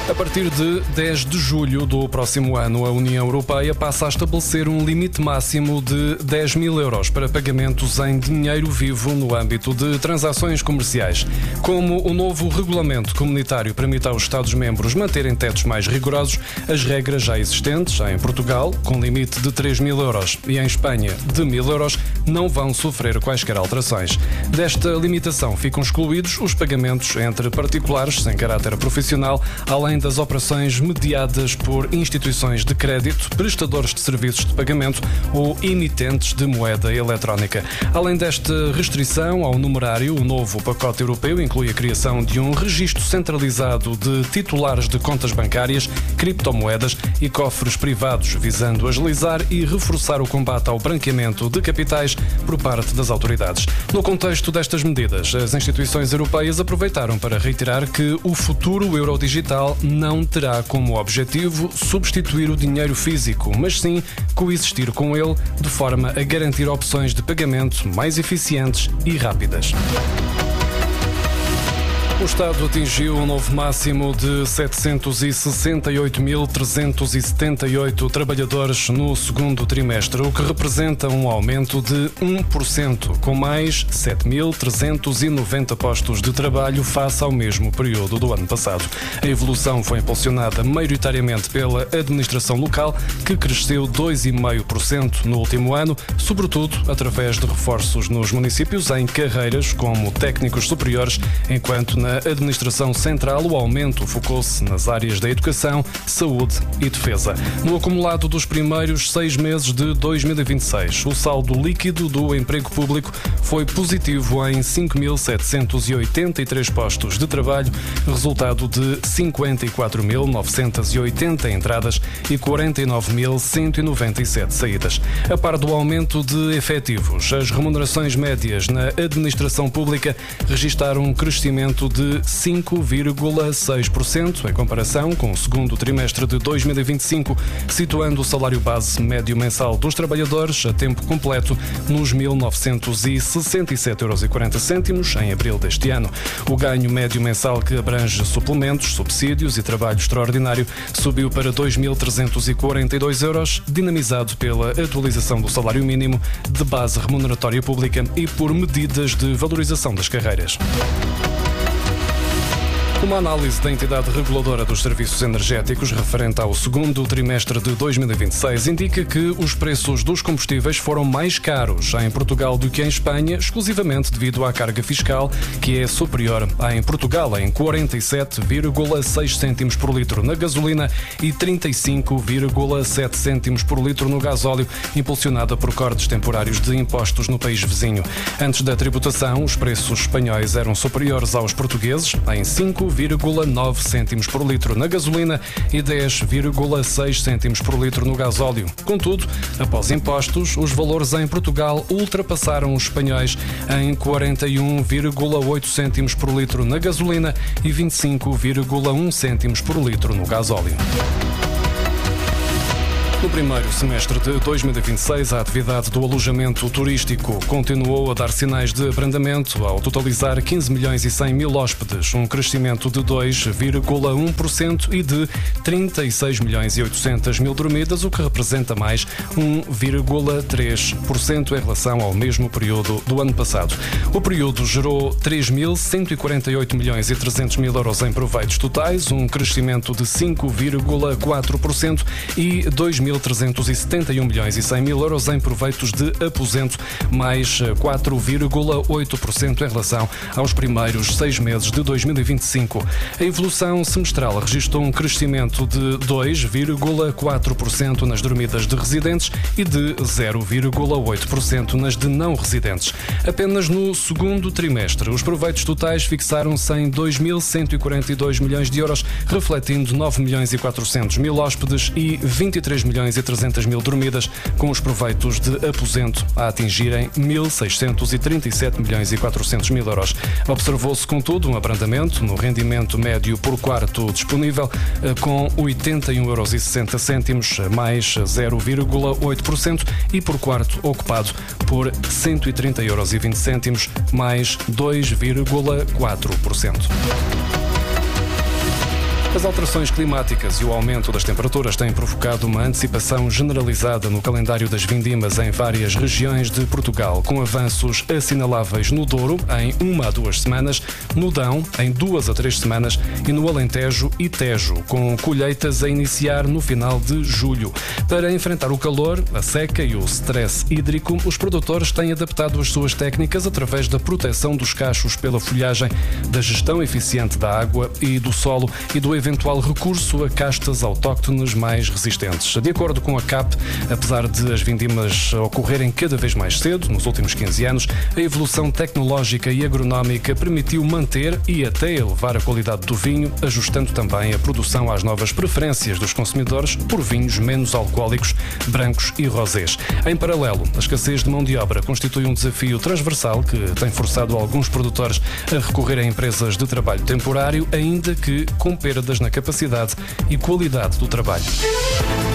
A partir de 10 de julho do próximo ano, a União Europeia passa a estabelecer um limite máximo de 10 mil euros para pagamentos em dinheiro vivo no âmbito de transações comerciais. Como o novo regulamento comunitário permite aos Estados-membros manterem tetos mais rigorosos, as regras já existentes em Portugal, com limite de 3 mil euros, e em Espanha, de 1.000 euros, não vão sofrer quaisquer alterações. Desta limitação ficam excluídos os pagamentos entre particulares sem caráter profissional, além das operações mediadas por instituições de crédito, prestadores de serviços de pagamento ou emitentes de moeda eletrónica. Além desta restrição ao numerário, o novo pacote europeu inclui a criação de um registro centralizado de titulares de contas bancárias, criptomoedas e cofres privados, visando agilizar e reforçar o combate ao branqueamento de capitais por parte das autoridades. No contexto destas medidas, as instituições europeias aproveitaram para reiterar que o futuro euro digital não terá como objetivo substituir o dinheiro físico, mas sim coexistir com ele de forma a garantir opções de pagamento mais eficientes e rápidas. O Estado atingiu um novo máximo de 768.378 trabalhadores no segundo trimestre, o que representa um aumento de 1%, com mais 7.390 postos de trabalho face ao mesmo período do ano passado. A evolução foi impulsionada maioritariamente pela administração local, que cresceu 2,5% no último ano, sobretudo através de reforços nos municípios em carreiras como técnicos superiores, enquanto na administração central o aumento focou-se nas áreas da educação, saúde e defesa. No acumulado dos primeiros 6 meses de 2026, o saldo líquido do emprego público foi positivo em 5.783 postos de trabalho, resultado de 54.980 entradas e 49.197 saídas. A par do aumento de efetivos, as remunerações médias na administração pública registaram um crescimento de 5,6% em comparação com o segundo trimestre de 2025, situando o salário base médio mensal dos trabalhadores a tempo completo nos 1.967,40 euros em abril deste ano. O ganho médio mensal, que abrange suplementos, subsídios e trabalho extraordinário, subiu para 2.342 euros, dinamizado pela atualização do salário mínimo de base remuneratória pública e por medidas de valorização das carreiras. Uma análise da entidade reguladora dos serviços energéticos referente ao segundo trimestre de 2026 indica que os preços dos combustíveis foram mais caros em Portugal do que em Espanha, exclusivamente devido à carga fiscal, que é superior em Portugal em 47,6 cêntimos por litro na gasolina e 35,7 cêntimos por litro no gasóleo, impulsionada por cortes temporários de impostos no país vizinho. Antes da tributação, os preços espanhóis eram superiores aos portugueses em 5,9 cêntimos por litro na gasolina e 10,6 cêntimos por litro no gasóleo. Contudo, após impostos, os valores em Portugal ultrapassaram os espanhóis em 41,8 cêntimos por litro na gasolina e 25,1 cêntimos por litro no gasóleo. No primeiro semestre de 2026, a atividade do alojamento turístico continuou a dar sinais de abrandamento, ao totalizar 15 milhões e 100 mil hóspedes, um crescimento de 2,1% e de 36 milhões e 800 mil dormidas, o que representa mais 1,3% em relação ao mesmo período do ano passado. O período gerou 3.148 milhões e 300 mil euros em proveitos totais, um crescimento de 5,4% e 2.371 milhões e 100 mil euros em proveitos de aposento, mais 4,8% em relação aos primeiros 6 meses de 2025. A evolução semestral registrou um crescimento de 2,4% nas dormidas de residentes e de 0,8% nas de não residentes. Apenas no segundo trimestre, os proveitos totais fixaram-se em 2.142 milhões de euros, refletindo 9 milhões e 400 mil hóspedes e 23 milhões e 300 mil dormidas, com os proveitos de aposento a atingirem 1.637 milhões e 400 mil euros. Observou-se, contudo, um abrandamento no rendimento médio por quarto disponível, com 81,60 euros, mais 0,8%, e por quarto ocupado por 130,20 euros, mais 2,4%. As alterações climáticas e o aumento das temperaturas têm provocado uma antecipação generalizada no calendário das vindimas em várias regiões de Portugal, com avanços assinaláveis no Douro em 1 a 2 semanas, no Dão em 2 a 3 semanas e no Alentejo e Tejo, com colheitas a iniciar no final de julho. Para enfrentar o calor, a seca e o stress hídrico, os produtores têm adaptado as suas técnicas através da proteção dos cachos pela folhagem, da gestão eficiente da água e do solo e do eventual recurso a castas autóctones mais resistentes. De acordo com a CAP, apesar de as vindimas ocorrerem cada vez mais cedo, nos últimos 15 anos, a evolução tecnológica e agronómica permitiu manter e até elevar a qualidade do vinho, ajustando também a produção às novas preferências dos consumidores por vinhos menos alcoólicos, brancos e rosés. Em paralelo, a escassez de mão de obra constitui um desafio transversal que tem forçado alguns produtores a recorrer a empresas de trabalho temporário, ainda que com perdas na capacidade e qualidade do trabalho.